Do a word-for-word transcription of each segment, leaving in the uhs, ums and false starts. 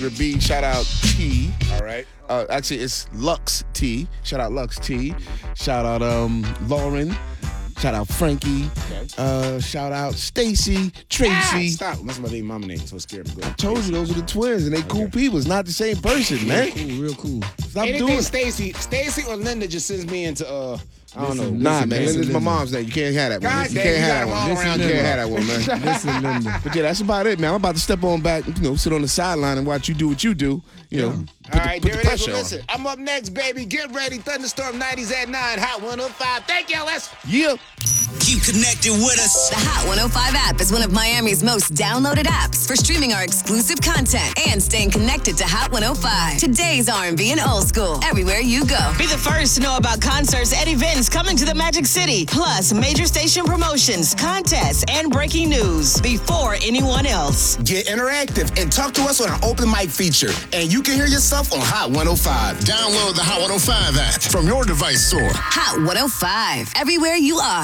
B, shout out T. All right. Uh, actually, it's Lux T. Shout out Lux T. Shout out um Lauren. Shout out Frankie. Okay. Uh, shout out Stacy, Tracy. Ah, stop. That's my baby mama name, so it scared me. I told you those are the twins, and they cool Okay. people. It's not the same person, man. Cool, real cool. Stop Anything doing it. Stacy, Stacy or Linda just sends me into uh, I don't know. Listen, Nah, Listen, man, listen, Linda's my listen. mom's name. You can't have that one. God you damn, can't you have got that them one. all You around can't here. have that one, man. Listen, Linda. But yeah, that's about it, man. I'm about to step on back, you know, sit on the sideline and watch you do what you do. You know, put All the, right, put there the it is. pressure Well, on. listen, I'm up next, baby. Get ready. Thunderstorm nineties at nine, Hot one oh five. Thank you, let's. Yeah. Keep connected with us. The Hot one oh five app is one of Miami's most downloaded apps for streaming our exclusive content and staying connected to Hot one oh five. Today's R and B and old school, everywhere you go. Be the first to know about concerts and events coming to the Magic City, plus major station promotions, contests, and breaking news before anyone else. Get interactive and talk to us on our open mic feature, and you can hear yourself on Hot one oh five. Download the Hot one oh five app from your device store. Hot one oh five, everywhere you are.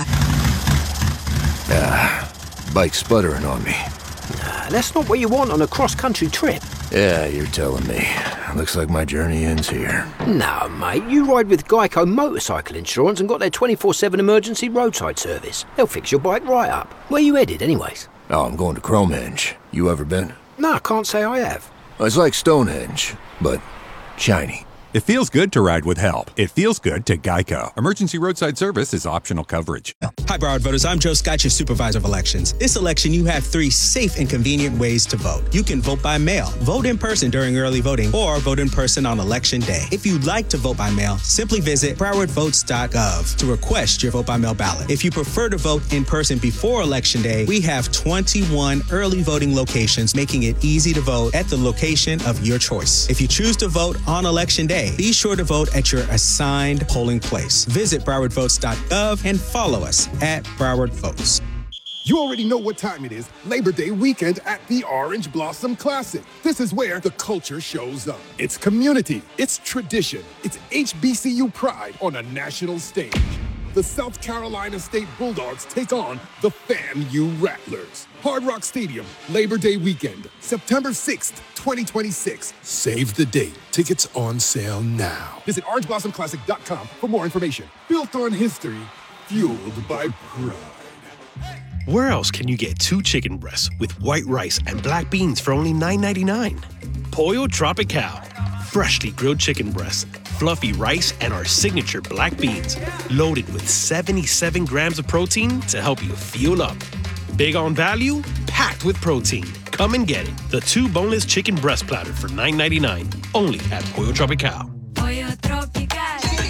Ah, bike sputtering on me. Nah, that's not what you want on a cross-country trip. Yeah, you're telling me. Looks like my journey ends here. No, mate, you ride with Geico Motorcycle Insurance and got their twenty-four seven emergency roadside service. They'll fix your bike right up. Where you headed, anyways? Oh, I'm going to Cromehenge. You ever been? No, I can't say I have. It's like Stonehenge, but shiny. It feels good to ride with help. It feels good to Geico. Emergency roadside service is optional coverage. Hi, Broward voters. I'm Joe Scott, your supervisor of elections. This election, you have three safe and convenient ways to vote. You can vote by mail, vote in person during early voting, or vote in person on election day. If you'd like to vote by mail, simply visit broward votes dot gov to request your vote by mail ballot. If you prefer to vote in person before election day, we have twenty-one early voting locations, making it easy to vote at the location of your choice. If you choose to vote on election day, be sure to vote at your assigned polling place. Visit broward votes dot gov and follow us at Broward Votes. You already know what time it is. Labor Day weekend at the Orange Blossom Classic. This is where the culture shows up. It's community, it's tradition, it's H B C U pride on a national stage. The South Carolina State Bulldogs take on the FAMU Rattlers. Hard Rock Stadium, Labor Day weekend, September sixth, twenty twenty-six. Save the date. Tickets on sale now. Visit orange blossom classic dot com for more information. Built on history, fueled by pride. Where else can you get two chicken breasts with white rice and black beans for only nine ninety-nine? Pollo Tropical. Freshly grilled chicken breasts, fluffy rice, and our signature black beans, loaded with seventy-seven grams of protein to help you fuel up. Big on value, packed with protein. Come and get it. The two boneless chicken breast platter for nine ninety-nine, only at Pollo Tropical. Pollo Tropical.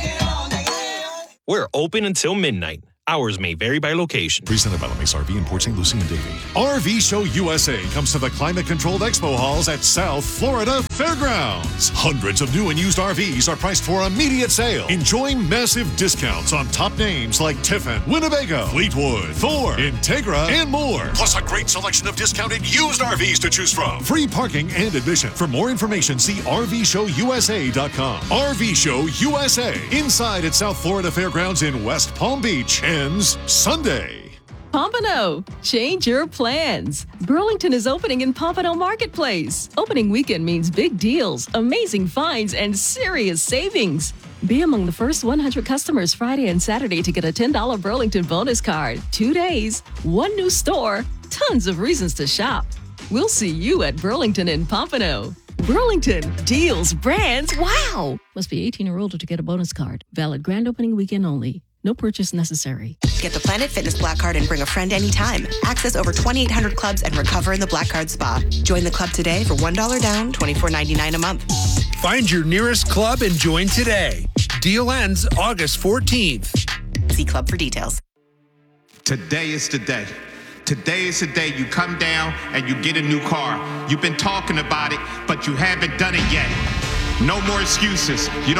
We're open until midnight. Hours may vary by location. Presented by Lames R V in Port Saint Lucie and Davie. R V Show U S A comes to the climate-controlled expo halls at South Florida Fairgrounds. Hundreds of new and used R Vs are priced for immediate sale. Enjoy massive discounts on top names like Tiffin, Winnebago, Fleetwood, Thor, Integra, and more. Plus a great selection of discounted used R Vs to choose from. Free parking and admission. For more information, see R V show U S A dot com. R V Show U S A, inside at South Florida Fairgrounds in West Palm Beach. Ends Sunday. Pompano, change your plans. Burlington is opening in Pompano Marketplace. Opening weekend means big deals, amazing finds, and serious savings. Be among the first one hundred customers Friday and Saturday to get a ten dollars Burlington bonus card. Two days, one new store, tons of reasons to shop. We'll see you at Burlington in Pompano. Burlington, deals, brands, wow! Must be eighteen or older to get a bonus card. Valid grand opening weekend only. No purchase necessary. Get the Planet Fitness Black Card and bring a friend anytime. Access over twenty-eight hundred clubs and recover in the Black Card Spa. Join the club today for one dollar down, twenty-four ninety-nine a month. Find your nearest club and join today. Deal ends August fourteenth. See club for details. Today is the day. Today is the day you come down and you get a new car. You've been talking about it, but you haven't done it yet. No more excuses. You don't